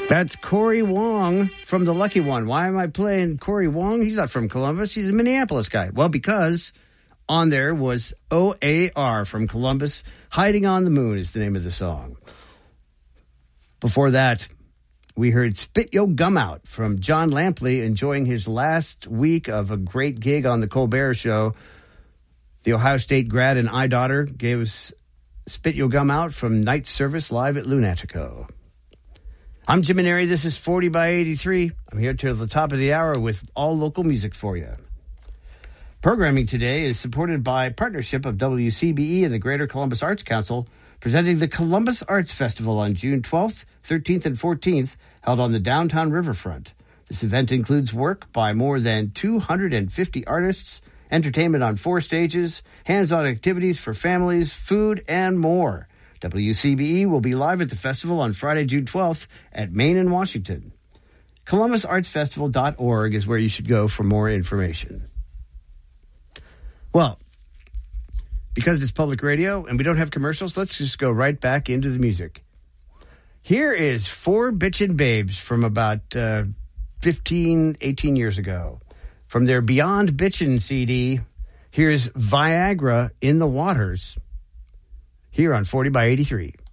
That's Corey Wong from The Lucky One. Why am I playing Corey Wong? He's not from Columbus. He's a Minneapolis guy. Well, because on there was OAR from Columbus. Hiding on the Moon is the name of the song. Before that, we heard Spit Yo Gum Out from John Lampley, enjoying his last week of a great gig on the Colbert Show. The Ohio State grad and iDaughter gave us Spit Yo Gum Out from Night Service live at Lunatico. I'm Jim Maneri. This is 40 by 83. I'm here till the top of the hour with all local music for you. Programming today is supported by partnership of WCBE and the Greater Columbus Arts Council, presenting the Columbus Arts Festival on June 12th, 13th, and 14th, held on the downtown riverfront. This event includes work by more than 250 artists, entertainment on 4 stages, hands-on activities for families, food, and more. WCBE will be live at the festival on Friday, June 12th at Main and Washington. ColumbusArtsFestival.org is where you should go for more information. Well, because it's public radio and we don't have commercials, let's just go right back into the music. Here is 4 Bitchin' Babes from about 15, 18 years ago. From their Beyond Bitchin' CD, here's Viagra in the Waters. Here on 40 by 83.